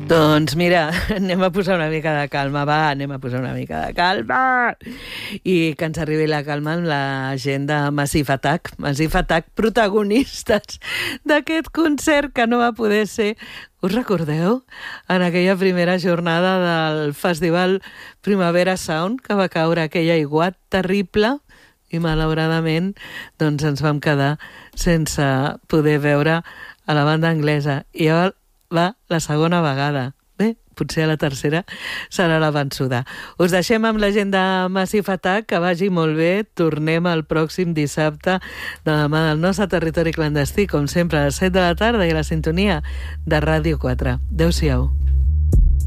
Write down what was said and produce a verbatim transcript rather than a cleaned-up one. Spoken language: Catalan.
Doncs mira, anem a posar una mica de calma, va, anem a posar una mica de calma i que ens arribi la calma amb la gent de Massive Attack. Massive Attack, protagonistes d'aquest concert que no va poder ser. Us recordeu? En aquella primera jornada del Festival Primavera Sound, que va caure aquell aiguat terrible i malauradament doncs ens vam quedar sense poder veure a la banda anglesa. I ara va la segona vegada. Bé, potser a la tercera serà la vençuda. Us deixem amb la gent de Massive Attack, que vagi molt bé. Tornem el pròxim dissabte de la mà del nostre territori clandestí, com sempre, a les set de la tarda i a la sintonia de Ràdio quatre. Adéu-siau.